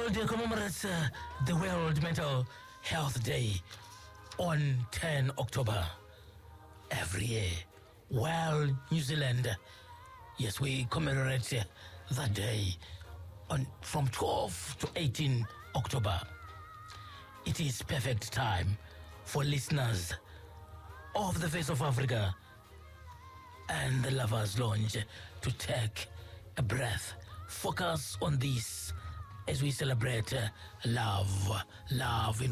world commemorates the World Mental Health Day on 10 October every year. While New Zealand, yes, we commemorate that day from 12 to 18 October. It is perfect time for listeners of the Face of Africa and the Lovers Lounge to take a breath, focus on this as we celebrate love in